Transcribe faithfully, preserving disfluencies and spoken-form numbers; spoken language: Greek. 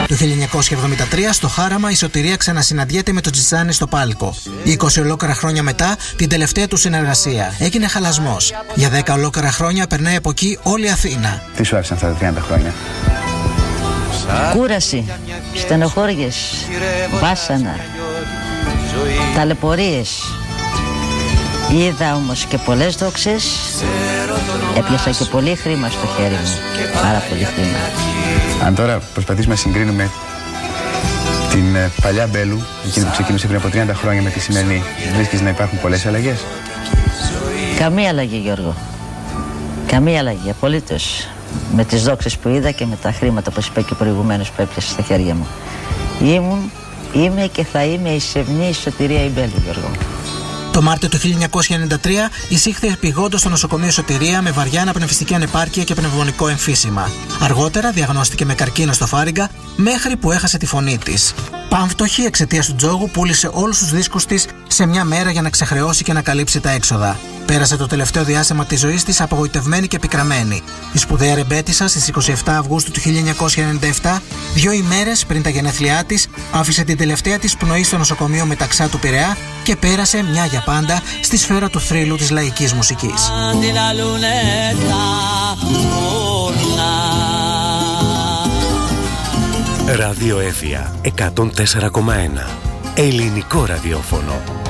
Το χίλια εννιακόσια εβδομήντα τρία στο Χάραμα η Σωτηρία ξανασυναντιέται με τον Τζιτζάνι στο Πάλκο. είκοσι ολόκληρα χρόνια μετά την τελευταία του συνεργασία. Έγινε χαλασμός. Για δέκα ολόκληρα χρόνια περνάει από εκεί όλη η Αθήνα. Τι σου άρεσαν αυτά τα τριάντα χρόνια? Κούραση, στενοχώριες, βάσανα, ταλαιπωρίες. Είδα όμως και πολλές δόξες. Έπιασα και πολύ χρήμα στο χέρι μου. Πάρα πολύ χρήμα. Αν τώρα προσπαθήσουμε να συγκρίνουμε την ε, παλιά Μπέλου, εκείνη που ξεκίνησε πριν από τριάντα χρόνια, με τη σημερινή, βρίσκεις να υπάρχουν πολλές αλλαγές? Καμία αλλαγή, Γιώργο. Καμία αλλαγή, απολύτως. Με τις δόξες που είδα και με τα χρήματα, όπως είπα και προηγουμένως, που έπιασα στα χέρια μου. Ήμουν, είμαι και θα είμαι η σεμνή Σωτηρία η Μπέλου, Γιώργο. Το Μάρτιο του χίλια εννιακόσια ενενήντα τρία εισήχθη επειγόντως στο νοσοκομείο Σωτηρία με βαριά αναπνευστική ανεπάρκεια και πνευμονικό εμφύσιμα. Αργότερα διαγνώστηκε με καρκίνο στο φάρυγγα, μέχρι που έχασε τη φωνή της. Πάμφτωχη εξαιτίας του τζόγου, πούλησε όλους τους δίσκους της σε μια μέρα για να ξεχρεώσει και να καλύψει τα έξοδα. Πέρασε το τελευταίο διάστημα της ζωής της απογοητευμένη και πικραμένη. Η σπουδαία ρεμπέτισσα στις είκοσι επτά Αυγούστου του χίλια εννιακόσια ενενήντα επτά, δύο ημέρες πριν τα γενέθλιά της, άφησε την τελευταία της πνοή στο νοσοκομείο Μεταξά του Πειραιά και πέρασε μια για πάντα στη σφαίρα του θρύλου της λαϊκής μουσικής. Ραδιοέφια εκατόν τέσσερα κόμμα ένα. Ελληνικό ραδιόφωνο.